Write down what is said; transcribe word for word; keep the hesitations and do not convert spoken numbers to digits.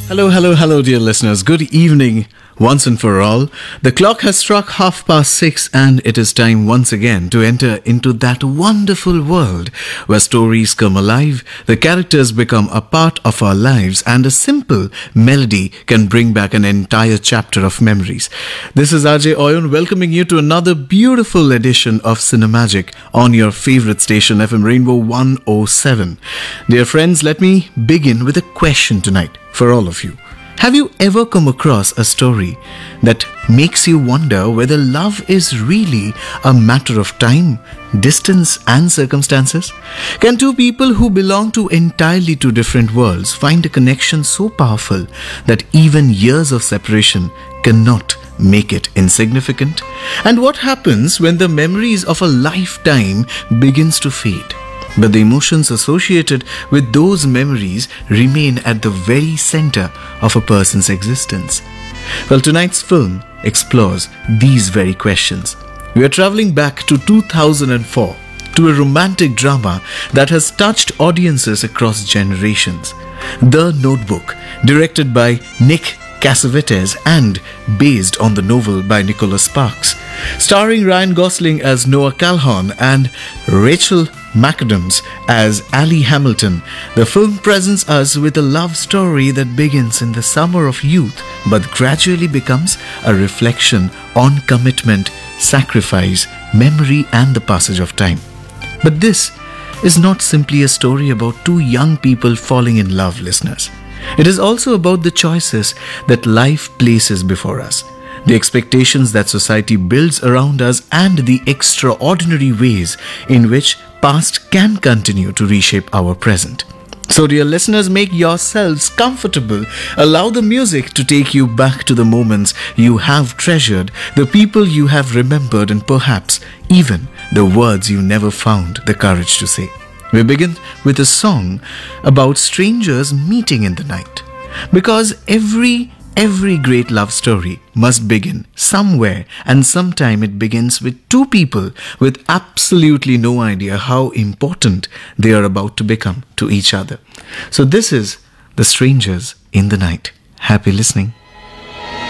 Hello, hello, hello, dear listeners. Good evening, once and for all. The clock has struck half past six, and it is time once again to enter into that wonderful world where stories come alive, the characters become a part of our lives, and a simple melody can bring back an entire chapter of memories. This is R J Oyun welcoming you to another beautiful edition of Cinemagic on your favorite station, F M Rainbow one oh seven. Dear friends, let me begin with a question tonight for all of you. Have you ever come across a story that makes you wonder whether love is really a matter of time, distance, and circumstances? Can two people who belong to entirely two different worlds find a connection so powerful that even years of separation cannot make it insignificant? And what happens when the memories of a lifetime begins to fade, but the emotions associated with those memories remain at the very center of a person's existence? Well, tonight's film explores these very questions. We are traveling back to two thousand four to a romantic drama that has touched audiences across generations. The Notebook, directed by Nick Cassavetes and based on the novel by Nicholas Sparks. Starring Ryan Gosling as Noah Calhoun and Rachel McAdams as Allie Hamilton, the film presents us with a love story that begins in the summer of youth but gradually becomes a reflection on commitment, sacrifice, memory, and the passage of time. But this is not simply a story about two young people falling in love, listeners. It is also about the choices that life places before us, the expectations that society builds around us, and the extraordinary ways in which past can continue to reshape our present. So, dear listeners, make yourselves comfortable. Allow the music to take you back to the moments you have treasured, the people you have remembered, and perhaps even the words you never found the courage to say. We begin with a song about strangers meeting in the night. Because every Every great love story must begin somewhere, and sometime it begins with two people with absolutely no idea how important they are about to become to each other. So this is The Strangers in the Night. Happy listening.